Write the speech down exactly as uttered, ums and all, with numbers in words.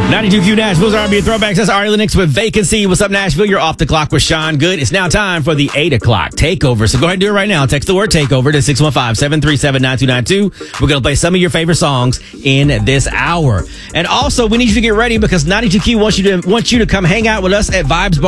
ninety-two Q Nashville's R and B Throwbacks. That's Ari Lennox with Vacancy. What's up, Nashville? You're off the clock with Sean Good. It's now time for the eight o'clock takeover. So go ahead and do it right now. Text the word takeover to six one five, seven three seven, nine two nine two. We're going to play some of your favorite songs in this hour. And also, we need you to get ready because ninety-two Q wants you to wants you to come hang out with us at Vibes Bar.